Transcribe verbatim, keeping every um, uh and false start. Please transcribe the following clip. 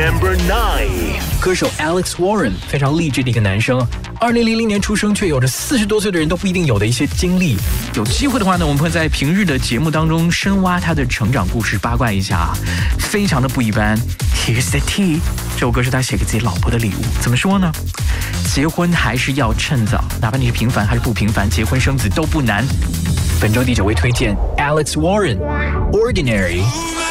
Number nine， 歌手 Alex Warren 非常励志的一个男生，二零零零年出生，却有着四十多岁的人都不一定有的一些经历。有机会的话呢，我们会在平日的节目当中深挖他的成长故事，八卦一下，非常的不一般。Here's the tea， 这首歌是他写给自己老婆的礼物。怎么说呢？结婚还是要趁早，哪怕你是平凡还是不平凡，结婚生子都不难。本周第九位推荐 Alex Warren， Ordinary。